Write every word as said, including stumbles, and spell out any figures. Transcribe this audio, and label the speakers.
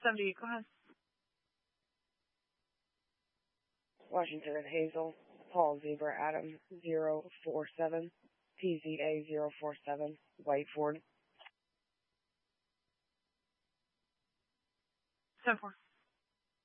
Speaker 1: seventy-eight, go ahead.
Speaker 2: Washington and Hazel, Paul Zebra Adam zero four seven, P Z A zero four seven, White Ford.
Speaker 1: seven four.